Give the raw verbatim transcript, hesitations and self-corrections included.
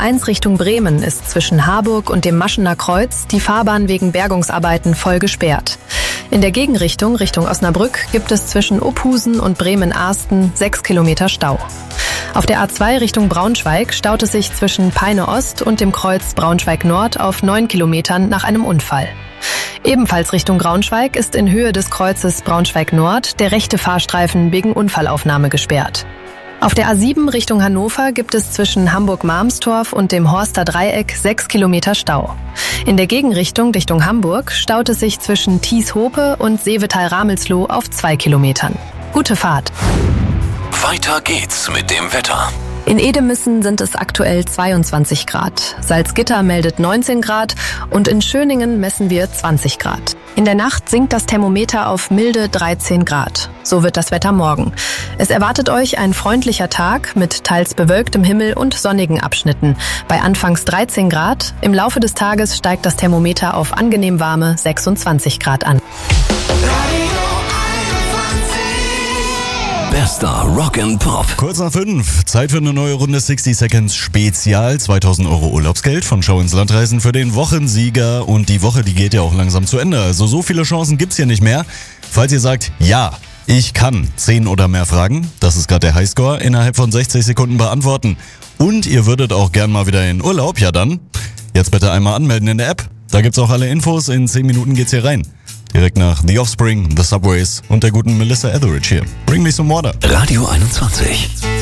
eins Richtung Bremen ist zwischen Harburg und dem Maschener Kreuz die Fahrbahn wegen Bergungsarbeiten voll gesperrt. In der Gegenrichtung, Richtung Osnabrück, gibt es zwischen Ophusen und Bremen-Arsten sechs Kilometer Stau. Auf der A zwei Richtung Braunschweig staut es sich zwischen Peine Ost und dem Kreuz Braunschweig Nord auf neun Kilometern nach einem Unfall. Ebenfalls Richtung Braunschweig ist in Höhe des Kreuzes Braunschweig Nord der rechte Fahrstreifen wegen Unfallaufnahme gesperrt. Auf der A sieben Richtung Hannover gibt es zwischen Hamburg-Marmstorf und dem Horster Dreieck sechs Kilometer Stau. In der Gegenrichtung Richtung Hamburg staut es sich zwischen Thies-Hope und Seevetal-Ramelsloh auf zwei Kilometern. Gute Fahrt! Weiter geht's mit dem Wetter. In Edemissen sind es aktuell zweiundzwanzig Grad. Salzgitter meldet neunzehn Grad und in Schöningen messen wir zwanzig Grad. In der Nacht sinkt das Thermometer auf milde dreizehn Grad. So wird das Wetter morgen. Es erwartet euch ein freundlicher Tag mit teils bewölktem Himmel und sonnigen Abschnitten. Bei anfangs dreizehn Grad, im Laufe des Tages steigt das Thermometer auf angenehm warme sechsundzwanzig Grad an. Bester Rock and Pop. Kurz nach fünf. Zeit für eine neue Runde sixty Seconds Spezial. zweitausend Euro Urlaubsgeld von Schau ins Landreisen für den Wochensieger. Und die Woche, die geht ja auch langsam zu Ende. Also so viele Chancen gibt's hier nicht mehr. Falls ihr sagt, ja, ich kann zehn oder mehr Fragen, das ist gerade der Highscore, innerhalb von sechzig Sekunden beantworten. Und ihr würdet auch gern mal wieder in Urlaub, ja dann, jetzt bitte einmal anmelden in der App. Da gibt's auch alle Infos. In zehn Minuten geht's hier rein. Direkt nach The Offspring, The Subways und der guten Melissa Etheridge hier. Bring me some water. Radio einundzwanzig.